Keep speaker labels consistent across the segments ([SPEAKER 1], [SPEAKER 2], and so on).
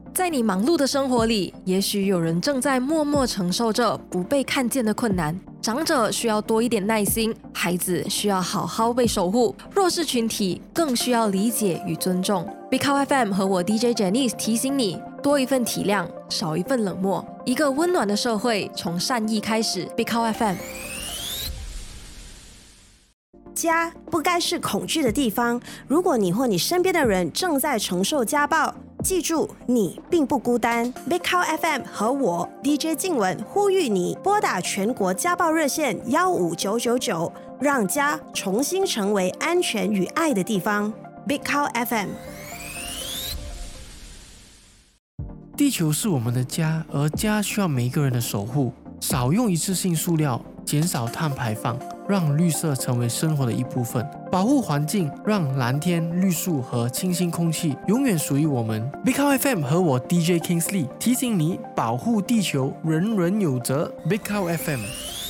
[SPEAKER 1] 在你忙碌的生活里，也许有人正在默默承受着不被看见的困难。长者需要多一点耐心，孩子需要好好被守护，弱势群体更需要理解与尊重。Big Cow FM 和我 DJ Janice 提醒你，多一份体谅，少一份冷漠。一个温暖的社会从善意开始。Big Cow FM。
[SPEAKER 2] 家不该是恐惧的地方。如果你或你身边的人正在承受家暴，记住，你并不孤单。Big Cow FM 和我 DJ 静雯呼吁你拨打全国家暴热线15999，让家重新成为安全与爱的地方。Big Cow FM。
[SPEAKER 3] 地球是我们的家，而家需要每一个人的守护。少用一次性塑料，减少碳排放，让绿色成为生活的一部分。保护环境，让蓝天、绿树和清新空气永远属于我们。Big Cow FM 和我 DJ Kingsley 提醒你，保护地球，人人有责。Big Cow FM。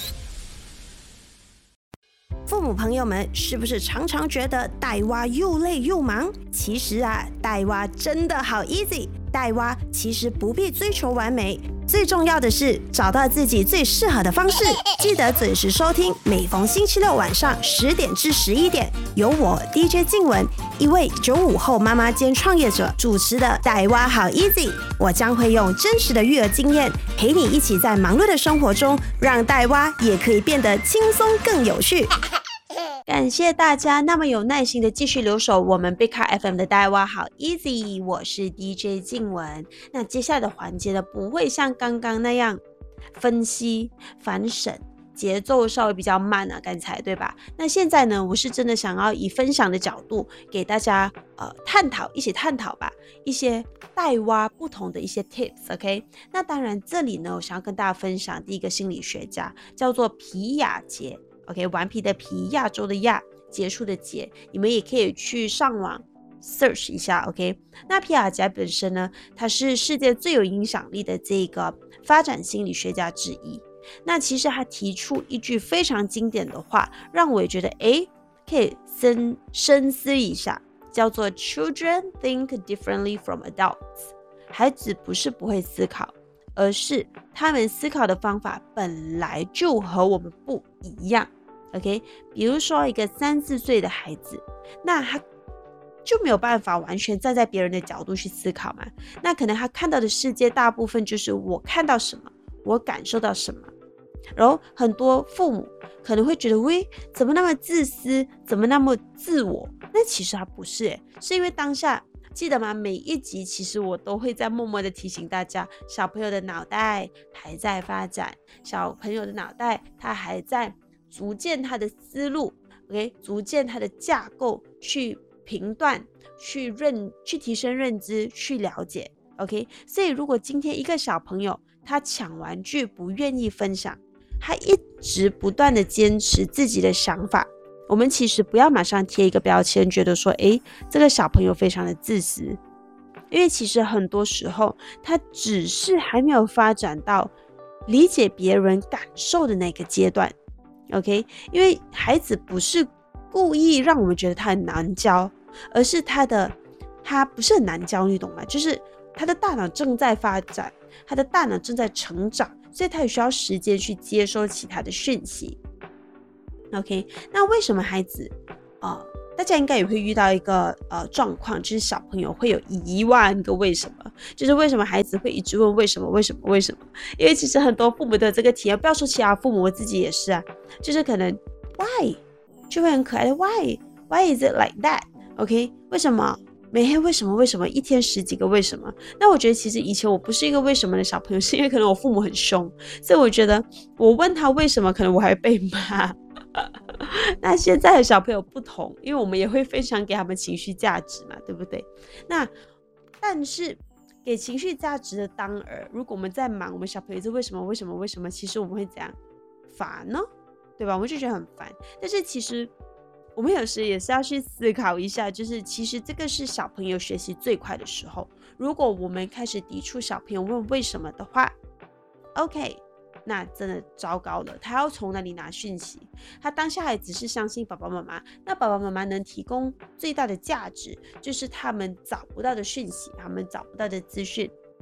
[SPEAKER 2] 父母朋友们，是不是常常觉得带娃又累又忙？其实带娃真的好 easy。带娃其实不必追求完美，最重要的是找到自己最适合的方式。记得准时收听，每逢星期六晚上10点至11点，由我 DJ 静雯，一位95后妈妈兼创业者主持的带娃好 easy。我将会用真实的育儿经验，陪你一起在忙碌的生活中，让带娃也可以变得轻松更有趣。感谢大家那么有耐心的继续留守我们 Big Cow FM 的带娃好 easy， 我是 DJ 静雯。那接下来的环节呢，不会像刚刚那样分析反审，节奏稍微比较慢刚才对吧？那现在呢，我是真的想要以分享的角度给大家一起探讨吧，一些带娃不同的一些 tips。 那当然这里呢，我想要跟大家分享第一个心理学家叫做皮亚杰。顽皮的皮，亚洲的亚，结束的结，你们也可以去上网 search 一下。那皮亚杰本身呢，他是世界最有影响力的这个发展心理学家之一。那其实他提出一句非常经典的话，让我也觉得可以深思一下，叫做 Children think differently from adults。 孩子不是不会思考，而是他们思考的方法本来就和我们不一样。比如说一个3-4岁的孩子，那他就没有办法完全站在别人的角度去思考嘛。那可能他看到的世界大部分就是我看到什么，我感受到什么。然后很多父母可能会觉得，怎么那么自私，怎么那么自我？那其实他不是是因为当下记得吗？每一集其实我都会在默默的提醒大家，小朋友的脑袋还在发展，小朋友的脑袋他还在逐渐他的思路逐渐他的架构去评断，去提升认知，去了解。所以如果今天一个小朋友他抢玩具不愿意分享，他一直不断的坚持自己的想法，我们其实不要马上贴一个标签，觉得说这个小朋友非常的自私，因为其实很多时候他只是还没有发展到理解别人感受的那个阶段。因为孩子不是故意让我们觉得他很难教，而是他不是很难教，你懂吗？就是他的大脑正在发展，他的大脑正在成长，所以他也需要时间去接收其他的讯息。那为什么孩子大家应该也会遇到一个状况，就是小朋友会有1万个为什么，就是为什么孩子会一直问为什么为什么为什么。因为其实很多父母的这个体验，不要说其他父母，我自己也是就是可能 why 就会很可爱的 why is it like that。 为什么每天为什么一天10几个为什么。那我觉得其实以前我不是一个为什么的小朋友，是因为可能我父母很凶，所以我觉得我问他为什么，可能我还会被骂。那现在的小朋友不同，因为我们也会分享给他们情绪价值嘛，对不对？但是给情绪价值的当儿，如果我们在忙，我们小朋友是为什么，其实我们会怎样烦呢？对吧？我们就觉得很烦。但是其实我们有时也是要去思考一下，就是其实这个是小朋友学习最快的时候。如果我们开始抵触小朋友问为什么的话， 那真的糟糕了。他要从哪里拿讯息？他当下还只是相信爸爸妈妈，那爸爸妈妈能提供最大的价值，就是他们找不到的讯息，他们找不到的资讯。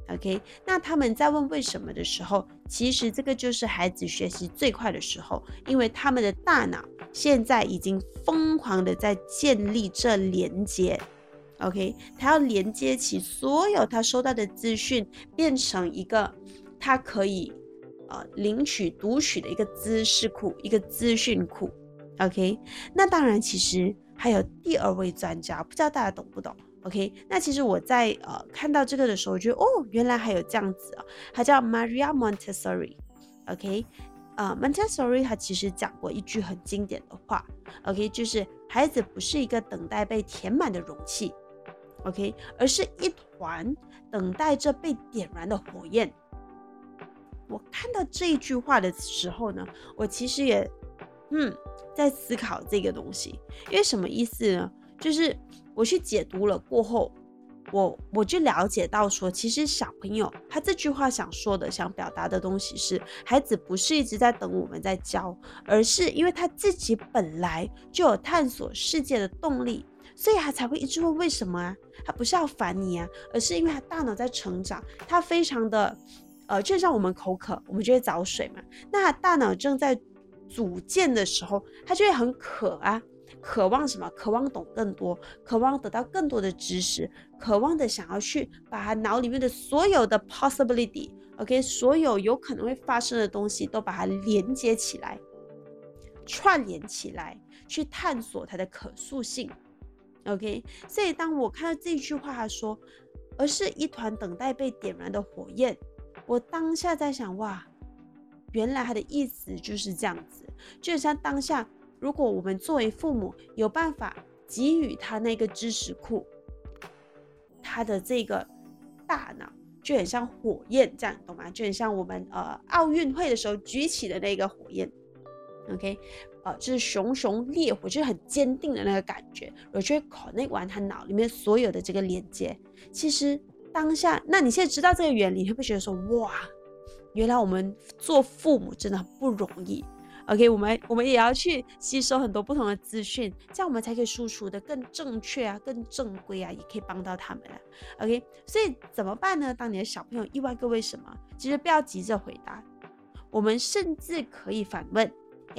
[SPEAKER 2] OK， 那他们在问为什么的时候，其实这个就是孩子学习最快的时候，因为他们的大脑现在已经疯狂的在建立这连接。OK， 他要连接起所有他收到的资讯，变成一个他可以领取、读取的一个知识库、一个资讯库。OK， 那当然，其实还有第二位专家，不知道大家懂不懂？OK， 那其实我在看到这个的时候，我觉得原来还有这样子他叫 Maria Montessori。OK， Montessori 他其实讲过一句很经典的话。OK， 就是孩子不是一个等待被填满的容器。OK， 而是一团等待着被点燃的火焰。我看到这一句话的时候呢，我其实也在思考这个东西，因为什么意思呢？就是我去解读了过后，我就了解到说，其实小朋友他这句话想说的、想表达的东西是，孩子不是一直在等我们在教，而是因为他自己本来就有探索世界的动力，所以他才会一直问为什么啊？他不是要烦你啊，而是因为他大脑在成长，他非常的就像我们口渴，我们就会找水嘛。那他大脑正在组建的时候，他就会很渴啊。渴望什么？渴望懂更多，渴望得到更多的知识，渴望的想要去把他脑里面的所有的 possibility， OK， 所有有可能会发生的东西都把它连接起来，串联起来，去探索它的可塑性。OK， 所以当我看到这句话，他说，而是一团等待被点燃的火焰，我当下在想，哇，原来他的意思就是这样子，就像当下。如果我们作为父母有办法给予他那个知识库，他的这个大脑就很像火焰这样，懂吗？就很像我们奥运会的时候举起的那个火焰 ，OK， 就是熊熊烈火，就是很坚定的那个感觉，我就会 connect 完他脑里面所有的这个连接。其实当下，那你现在知道这个原理，你会不会觉得说，哇，原来我们做父母真的很不容易。OK， 我们也要去吸收很多不同的资讯，这样我们才可以输出的更正确啊，更正规啊，也可以帮到他们啊。OK， 所以怎么办呢？当你的小朋友意外个为什么，其实不要急着回答，我们甚至可以反问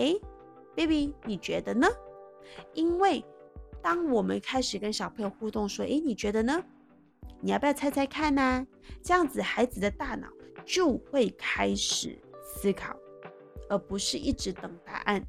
[SPEAKER 2] ：“baby， 你觉得呢？”因为当我们开始跟小朋友互动，说：“你觉得呢？你要不要猜猜看呢？”这样子，孩子的大脑就会开始思考。而不是一直等答案。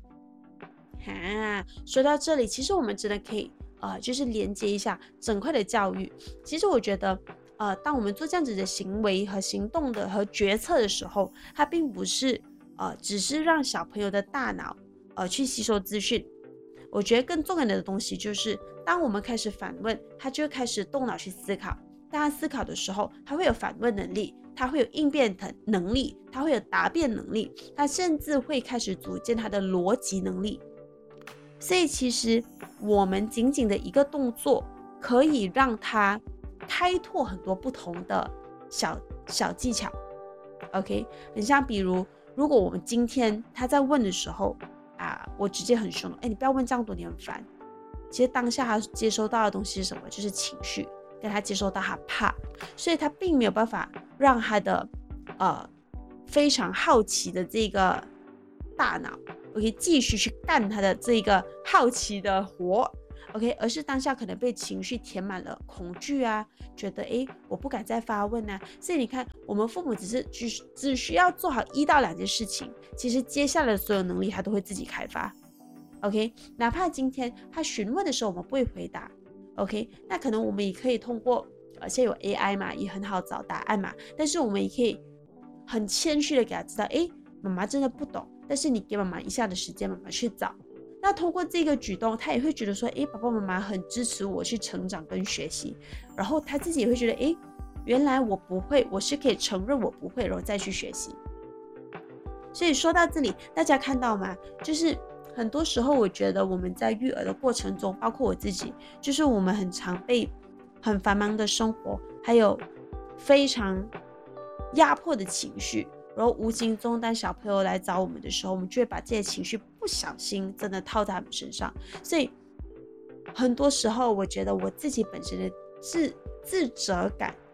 [SPEAKER 2] 说到这里，其实我们真的可以就是连接一下整块的教育。其实我觉得当我们做这样子的行为和行动的和决策的时候，它并不是只是让小朋友的大脑去吸收资讯。我觉得更重要的东西就是当我们开始反问，他就会开始动脑去思考。当他思考的时候，他会有反问能力，他会有应变能力，他会有答辩能力，他甚至会开始组建他的逻辑能力。所以其实我们仅仅的一个动作，可以让他开拓很多不同的小技巧。OK， 很像比如，如果我们今天他在问的时候我直接很凶，你不要问这样多，你很烦。其实当下他接收到的东西是什么？就是情绪。跟他接收到他怕，所以他并没有办法让他的非常好奇的这个大脑 OK 继续去干他的这个好奇的活 OK， 而是当下可能被情绪填满了恐惧啊，觉得我不敢再发问啊。所以你看，我们父母只需要做好1到2件事情，其实接下来的所有能力他都会自己开发 OK， 哪怕今天他询问的时候我们不会回答OK， 那可能我们也可以通过现在有 AI 嘛，也很好找答案嘛，但是我们也可以很谦虚的给他知道，妈妈真的不懂，但是你给妈妈一下的时间，妈妈去找。那通过这个举动，他也会觉得说，爸爸妈妈很支持我去成长跟学习，然后他自己也会觉得，原来我不会，我是可以承认我不会，然后再去学习。所以说到这里，大家看到吗？就是很多时候我觉得我们在育儿的过程中，包括我自己，就是我们很常被很繁忙的生活还有非常压迫的情绪，然后无形中当小朋友来找我们的时候，我们就会把这些情绪不小心真的套在他们身上。所以很多时候我觉得我自己本身的自责感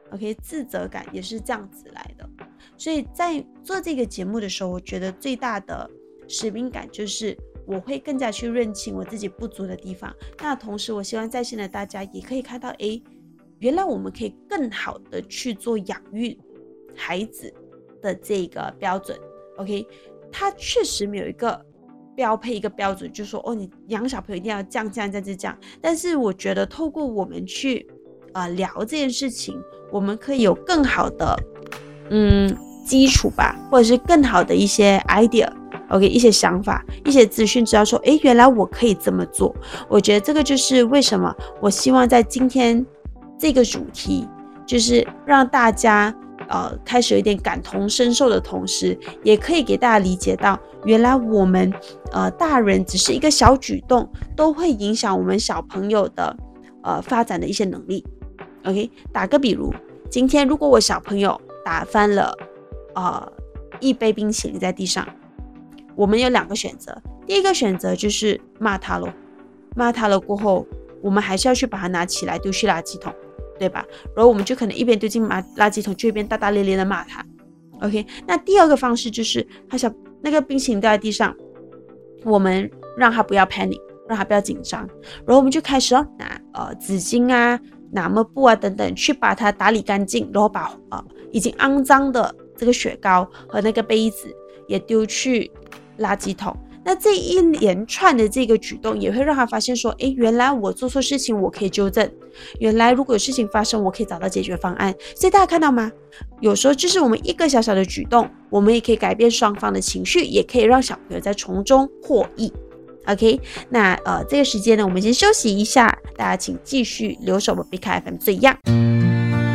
[SPEAKER 2] OK， 自责感也是这样子来的。所以在做这个节目的时候，我觉得最大的使命感就是我会更加去认清我自己不足的地方。那同时我希望在线的大家也可以看到，原来我们可以更好的去做养育孩子的这个标准。 OK， 它确实没有一个标配一个标准，就是说你养小朋友一定要这样。但是我觉得透过我们去聊这件事情，我们可以有更好的基础吧，或者是更好的一些 idea， OK， 一些想法，一些资讯，知道说原来我可以这么做。我觉得这个就是为什么我希望在今天这个主题，就是让大家开始有一点感同身受的同时，也可以给大家理解到，原来我们大人只是一个小举动，都会影响我们小朋友的发展的一些能力。OK， 打个比如，今天如果我小朋友打翻了一杯冰淇淋在地上，我们有2个选择。第一个选择就是骂他了过后，我们还是要去把它拿起来丢去垃圾桶，对吧？然后我们就可能一边丢进垃圾桶，就一边大大咧咧的骂他。 OK， 那第二个方式就是那个冰淇淋掉在地上，我们让他不要 panic， 让他不要紧张，然后我们就开始拿纸巾啊，拿抹布啊等等，去把它打理干净，然后把已经肮脏的这个雪糕和那个杯子也丢去垃圾桶。那这一连串的这个举动也会让他发现说，原来我做错事情我可以纠正，原来如果有事情发生我可以找到解决方案。所以大家看到吗？有时候就是我们一个小小的举动，我们也可以改变双方的情绪，也可以让小朋友在从中获益。 OK， 那这个时间呢，我们先休息一下，大家请继续留守我们 BigCar FM 最样。